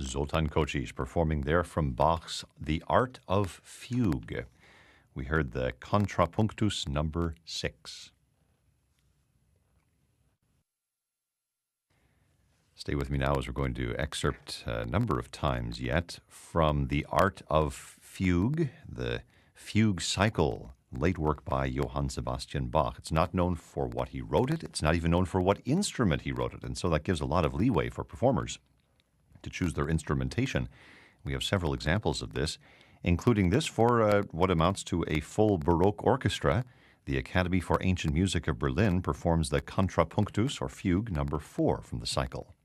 Zoltan Kocsis performing there from Bach's The Art of Fugue. We heard the Contrapunctus number 6. Stay with me now as we're going to excerpt a number of times yet from The Art of Fugue, the Fugue Cycle, late work by Johann Sebastian Bach. It's not known for what he wrote it. It's not even known for what instrument he wrote it. And so that gives a lot of leeway for performers to choose their instrumentation. We have several examples of this, including this for what amounts to a full Baroque orchestra. The Academy for Ancient Music of Berlin performs the Contrapunctus, or Fugue, number 4 from the cycle.